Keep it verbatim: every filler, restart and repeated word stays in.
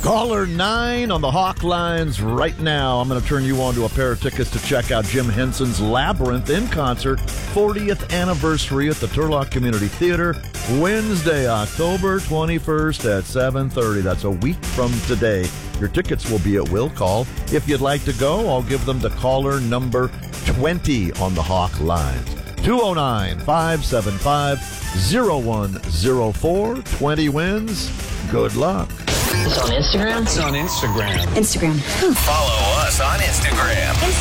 Caller nine on the Hawk lines right now. I'm going to turn you on to a pair of tickets to check out Jim Henson's Labyrinth in concert, fortieth anniversary at the Turlock Community Theater, Wednesday, October twenty-first at seven thirty. That's a week from today. Your tickets will be at will call. If you'd like to go, I'll give them to caller number twenty on the Hawk lines. two oh nine, five seven five, oh one oh four. twenty wins. Good luck. It's on Instagram? It's on Instagram. Instagram. Follow us on Instagram.